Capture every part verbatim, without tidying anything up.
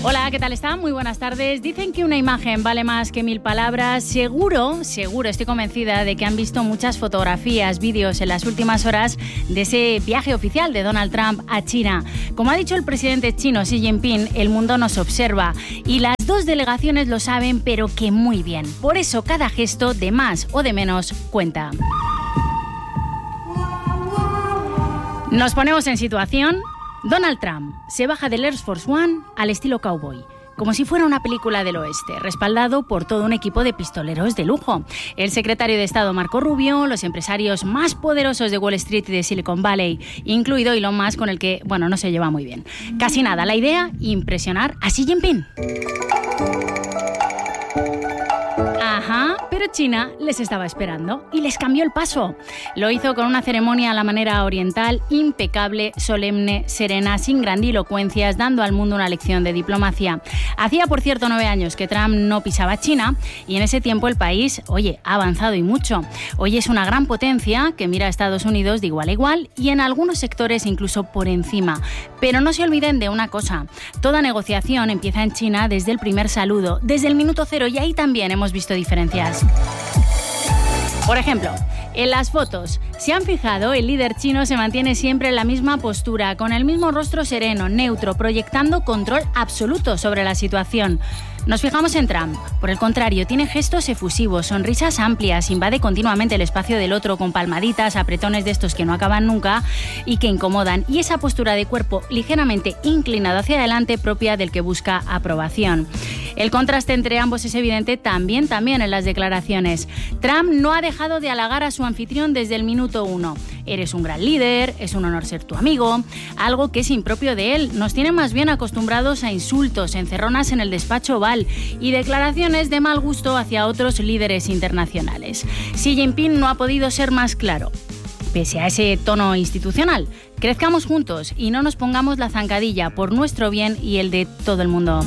Hola, ¿qué tal están? Muy buenas tardes. Dicen que una imagen vale más que mil palabras. Seguro, seguro, estoy convencida de que han visto muchas fotografías, vídeos en las últimas horas de ese viaje oficial de Donald Trump a China. Como ha dicho el presidente chino Xi Jinping, el mundo nos observa y las dos delegaciones lo saben, pero que muy bien. Por eso cada gesto, de más o de menos, cuenta. Nos ponemos en situación. Donald Trump se baja del Air Force One al estilo cowboy, como si fuera una película del oeste, respaldado por todo un equipo de pistoleros de lujo. El secretario de Estado Marco Rubio, los empresarios más poderosos de Wall Street y de Silicon Valley, incluido Elon Musk, con el que, bueno, no se lleva muy bien. Casi nada, la idea, impresionar a Xi Jinping. Ajá, pero China les estaba esperando y les cambió el paso. Lo hizo con una ceremonia a la manera oriental, impecable, solemne, serena, sin grandilocuencias, dando al mundo una lección de diplomacia. Hacía, por cierto, nueve años que Trump no pisaba China y en ese tiempo el país, oye, ha avanzado y mucho. Hoy es una gran potencia que mira a Estados Unidos de igual a igual y en algunos sectores incluso por encima. Pero no se olviden de una cosa, toda negociación empieza en China desde el primer saludo, desde el minuto cero, y ahí también hemos visto diferencias. Por ejemplo, en las fotos, ¿se han fijado? El líder chino se mantiene siempre en la misma postura, con el mismo rostro sereno, neutro, proyectando control absoluto sobre la situación. Nos fijamos en Trump. Por el contrario, tiene gestos efusivos, sonrisas amplias, invade continuamente el espacio del otro con palmaditas, apretones de estos que no acaban nunca y que incomodan, y esa postura de cuerpo ligeramente inclinado hacia adelante propia del que busca aprobación. El contraste entre ambos es evidente también, también en las declaraciones. Trump no ha dejado de halagar a su anfitrión desde el minuto uno. Eres un gran líder, es un honor ser tu amigo, algo que es impropio de él. Nos tiene más bien acostumbrados a insultos, encerronas en el despacho oval y declaraciones de mal gusto hacia otros líderes internacionales. Xi Jinping no ha podido ser más claro. Pese a ese tono institucional, crezcamos juntos y no nos pongamos la zancadilla por nuestro bien y el de todo el mundo.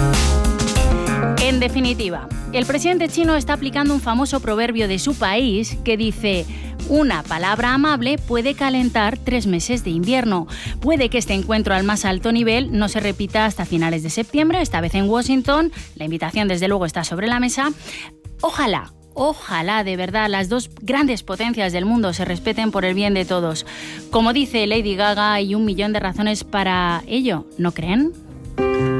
En definitiva, el presidente chino está aplicando un famoso proverbio de su país que dice: una palabra amable puede calentar tres meses de invierno. Puede que este encuentro al más alto nivel no se repita hasta finales de septiembre, esta vez en Washington. La invitación, desde luego, está sobre la mesa. Ojalá, ojalá de verdad las dos grandes potencias del mundo se respeten por el bien de todos. Como dice Lady Gaga, hay un millón de razones para ello, ¿no creen?